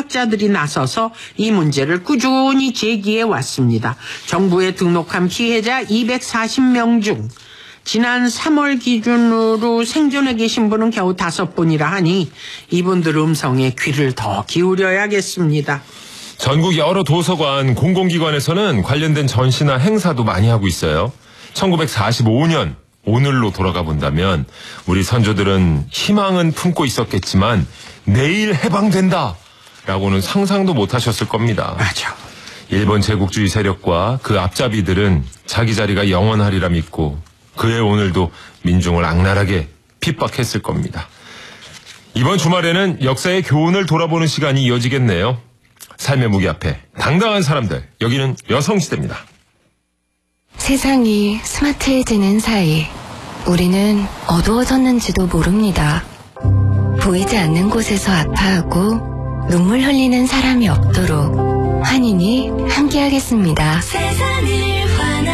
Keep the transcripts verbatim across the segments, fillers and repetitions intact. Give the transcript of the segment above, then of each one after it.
학자들이 나서서 이 문제를 꾸준히 제기해 왔습니다. 정부에 등록한 피해자 이백사십 명 중 지난 삼월 기준으로 생존해 계신 분은 겨우 다섯 분이라 하니 이분들 음성에 귀를 더 기울여야겠습니다. 전국 여러 도서관, 공공기관에서는 관련된 전시나 행사도 많이 하고 있어요. 천구백사십오 년 오늘로 돌아가 본다면 우리 선조들은 희망은 품고 있었겠지만 내일 해방된다 라고는 상상도 못하셨을 겁니다. 맞아. 일본 제국주의 세력과 그 앞잡이들은 자기 자리가 영원하리라 믿고 그의 오늘도 민중을 악랄하게 핍박했을 겁니다. 이번 주말에는 역사의 교훈을 돌아보는 시간이 이어지겠네요. 삶의 무게 앞에 당당한 사람들, 여기는 여성시대입니다. 세상이 스마트해지는 사이 우리는 어두워졌는지도 모릅니다. 보이지 않는 곳에서 아파하고 눈물 흘리는 사람이 없도록 환인이 함께하겠습니다. 세상을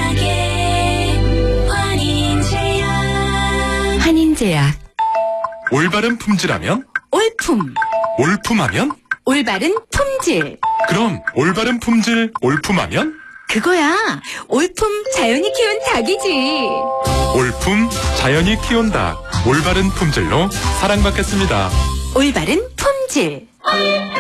환하게 환인제약. 환인제약. 올바른 품질하면? 올품. 올품하면? 올바른 품질. 그럼 올바른 품질 올품하면? 그거야. 올품 자연이 키운 닭이지. 올품 자연이 키운 닭. 올바른 품질로 사랑받겠습니다. 올바른 품질.